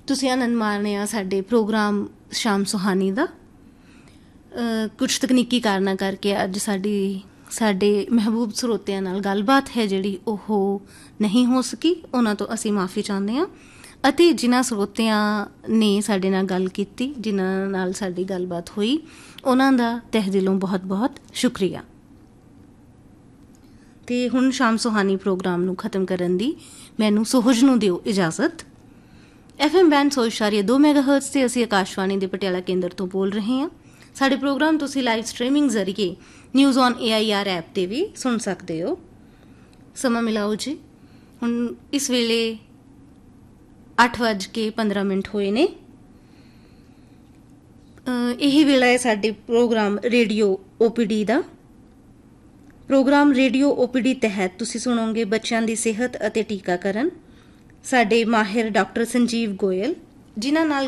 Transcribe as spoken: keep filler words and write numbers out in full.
ਤੁਸੀਂ ਆਨੰਦ ਮਾਣਿਆ ਸਾਡੇ ਪ੍ਰੋਗਰਾਮ ਸ਼ਾਮ ਸੁਹਾਨੀ ਦਾ। ਕੁਛ ਤਕਨੀਕੀ ਕਾਰਨਾਂ ਕਰਕੇ ਅੱਜ ਸਾਡੀ ਸਾਡੇ ਮਹਿਬੂਬ ਸਰੋਤਿਆਂ ਨਾਲ ਗੱਲਬਾਤ ਹੈ ਜਿਹੜੀ ਉਹ ਨਹੀਂ ਹੋ ਸਕੀ, ਉਹਨਾਂ ਤੋਂ ਅਸੀਂ ਮਾਫੀ ਚਾਹੁੰਦੇ ਹਾਂ। ਅਤੇ ਜਿਨ੍ਹਾਂ ਸਰੋਤਿਆਂ ਨੇ ਸਾਡੇ ਨਾਲ ਗੱਲ ਕੀਤੀ, ਜਿਨ੍ਹਾਂ ਨਾਲ ਸਾਡੀ ਗੱਲਬਾਤ ਹੋਈ, ਉਹਨਾਂ ਦਾ ਤਹਿ ਦਿਲੋਂ ਬਹੁਤ ਬਹੁਤ ਸ਼ੁਕਰੀਆ। ਅਤੇ ਹੁਣ ਸ਼ਾਮ ਸੁਹਾਨੀ ਪ੍ਰੋਗਰਾਮ ਨੂੰ ਖ਼ਤਮ ਕਰਨ ਦੀ ਮੈਨੂੰ ਸੁਹਜ ਨੂੰ ਦਿਓ ਇਜਾਜ਼ਤ। ਐਫ ਐਮ ਬੈਂਡ ਸੌ ਇਸ਼ਾਰੀਆ ਦੋ ਮੈਗਾ ਹਰਟਜ਼ 'ਤੇ ਅਸੀਂ ਆਕਾਸ਼ਵਾਣੀ ਦੇ ਪਟਿਆਲਾ ਕੇਂਦਰ ਤੋਂ ਬੋਲ ਰਹੇ ਹਾਂ। ਸਾਡੇ ਪ੍ਰੋਗਰਾਮ ਤੁਸੀਂ ਲਾਈਵ ਸਟਰੀਮਿੰਗ ਜ਼ਰੀਏ news on A I R app 'ਤੇ ਵੀ ਸੁਣ ਸਕਦੇ ਹੋ। ਸਮਾਂ ਮਿਲਾਓ ਜੀ। ਹੁਣ ਇਸ ਵੇਲੇ ਅੱਠ ਵੱਜ ਕੇ ਪੰਦਰਾਂ ਮਿੰਟ ਹੋਏ ਨੇ। ਇਹੀ ਵੇਲਾ ਹੈ ਸਾਡੇ ਪ੍ਰੋਗਰਾਮ ਰੇਡੀਓ ਓ ਪੀ ਡੀ ਦਾ। ਪ੍ਰੋਗਰਾਮ ਰੇਡੀਓ ਓ ਪੀ ਡੀ ਤਹਿਤ ਤੁਸੀਂ ਸੁਣੋਗੇ ਬੱਚਿਆਂ ਦੀ ਸਿਹਤ ਅਤੇ ਟੀਕਾਕਰਨ। ਸਾਡੇ ਮਾਹਿਰ ਡਾਕਟਰ ਸੰਜੀਵ ਗੋਇਲ, ਜਿਨ੍ਹਾਂ ਨਾਲ